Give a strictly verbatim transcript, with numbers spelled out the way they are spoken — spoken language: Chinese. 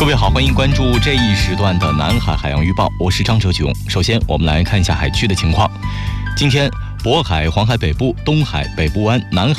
各位好，欢迎关注这一时段的南海海洋预报，我是张哲炯。首先我们来看一下海区的情况。今天渤海、黄海北部、东海、北部湾、南海